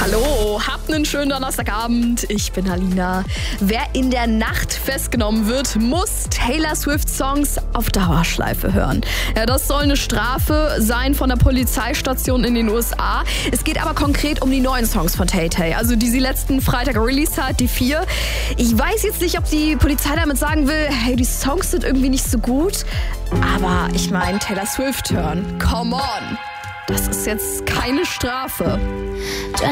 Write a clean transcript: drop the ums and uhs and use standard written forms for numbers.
Hallo, habt einen schönen Donnerstagabend. Ich bin Alina. Wer in der Nacht festgenommen wird, muss Taylor Swift Songs auf Dauerschleife hören. Ja, das soll eine Strafe sein von der Polizeistation in den USA. Es geht aber konkret um die neuen Songs von Tay-Tay, also die sie letzten Freitag released hat, die 4. Ich weiß jetzt nicht, ob die Polizei damit sagen will, hey, die Songs sind irgendwie nicht so gut. Aber ich meine, Taylor Swift hören, come on. Das ist jetzt keine Strafe.